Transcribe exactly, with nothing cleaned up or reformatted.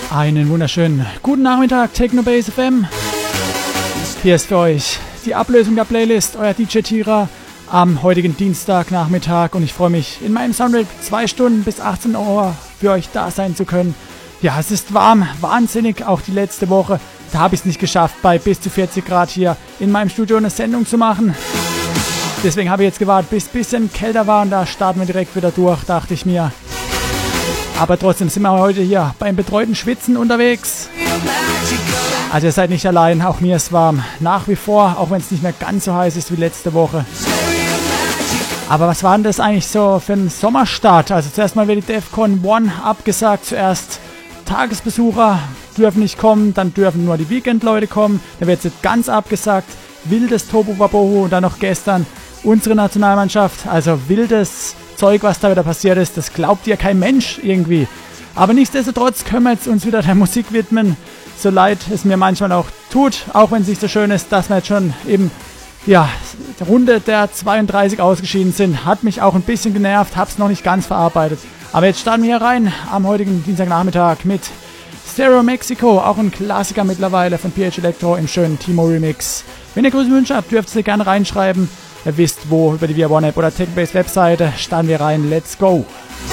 Einen wunderschönen guten Nachmittag, Technobase F M. Hier ist für euch die Ablösung der Playlist, euer D J Tira am heutigen Dienstagnachmittag und ich freue mich, in meinem Soundtrack zwei Stunden bis achtzehn Uhr für euch da sein zu können. Ja, es ist warm, wahnsinnig, auch die letzte Woche. Da habe ich es nicht geschafft, bei bis zu vierzig Grad hier in meinem Studio eine Sendung zu machen. Deswegen habe ich jetzt gewartet, bis es ein bisschen kälter war und da starten wir direkt wieder durch, dachte ich mir. Aber trotzdem sind wir heute hier beim betreuten Schwitzen unterwegs. Also ihr seid nicht allein, auch mir ist warm. Nach wie vor, auch wenn es nicht mehr ganz so heiß ist wie letzte Woche. Aber was war denn das eigentlich so für ein Sommerstart? Also zuerst mal wird die DEFCON eins abgesagt. Zuerst Tagesbesucher dürfen nicht kommen, dann dürfen nur die Weekend-Leute kommen. Dann wird es jetzt ganz abgesagt. Wildes Tobu Wabohu und dann noch gestern unsere Nationalmannschaft. Also wildes Zeug, was da wieder passiert ist, das glaubt ja kein Mensch irgendwie. Aber nichtsdestotrotz können wir jetzt uns wieder der Musik widmen, so leid es mir manchmal auch tut, auch wenn es nicht so schön ist, dass wir jetzt schon eben, ja, die Runde der zweiunddreißig ausgeschieden sind, hat mich auch ein bisschen genervt, hab's noch nicht ganz verarbeitet. Aber jetzt starten wir hier rein am heutigen Dienstagnachmittag mit Stereo Mexico, auch ein Klassiker mittlerweile von P H Electro im schönen Timo Remix. Wenn ihr große Wünsche habt, dürft ihr gerne reinschreiben. Ihr wisst wo, über die Via One App oder Techbase Webseite. Starten wir rein, let's go!